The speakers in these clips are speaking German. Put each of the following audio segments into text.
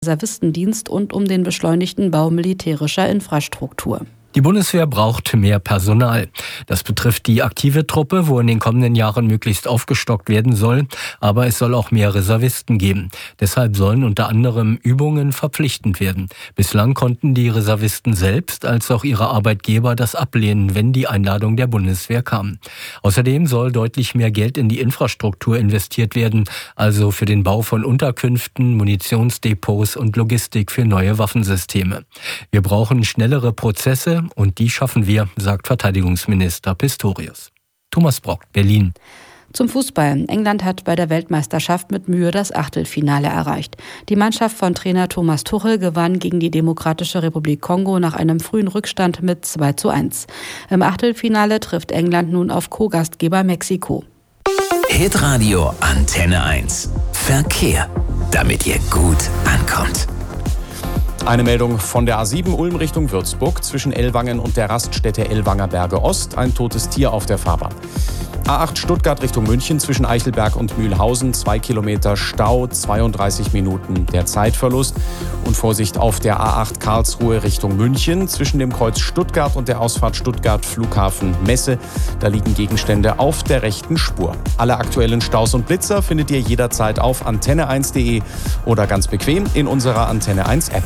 Reservistendienst und um den beschleunigten Bau militärischer Infrastruktur. Die Bundeswehr braucht mehr Personal. Das betrifft die aktive Truppe, wo in den kommenden Jahren möglichst aufgestockt werden soll. Aber es soll auch mehr Reservisten geben. Deshalb sollen unter anderem Übungen verpflichtend werden. Bislang konnten die Reservisten selbst als auch ihre Arbeitgeber das ablehnen, wenn die Einladung der Bundeswehr kam. Außerdem soll deutlich mehr Geld in die Infrastruktur investiert werden, also für den Bau von Unterkünften, Munitionsdepots und Logistik für neue Waffensysteme. Wir brauchen schnellere Prozesse, und die schaffen wir, sagt Verteidigungsminister Pistorius. Thomas Brock, Berlin. Zum Fußball. England hat bei der Weltmeisterschaft mit Mühe das Achtelfinale erreicht. Die Mannschaft von Trainer Thomas Tuchel gewann gegen die Demokratische Republik Kongo nach einem frühen Rückstand mit 2:1. Im Achtelfinale trifft England nun auf Co-Gastgeber Mexiko. Hitradio Antenne 1. Verkehr, damit ihr gut ankommt. Eine Meldung von der A7 Ulm Richtung Würzburg. Zwischen Ellwangen und der Raststätte Ellwanger Berge Ost ein totes Tier auf der Fahrbahn. A8 Stuttgart Richtung München zwischen Eichelberg und Mühlhausen 2 Kilometer Stau, 32 Minuten der Zeitverlust. Und Vorsicht auf der A8 Karlsruhe Richtung München zwischen dem Kreuz Stuttgart und der Ausfahrt Stuttgart Flughafen Messe. Da liegen Gegenstände auf der rechten Spur. Alle aktuellen Staus und Blitzer findet ihr jederzeit auf antenne1.de oder ganz bequem in unserer Antenne 1 App.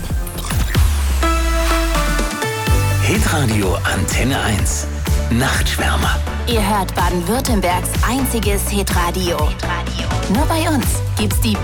Hitradio Antenne 1. Nachtschwärmer. Ihr hört Baden-Württembergs einziges Hitradio. Nur bei uns gibt's die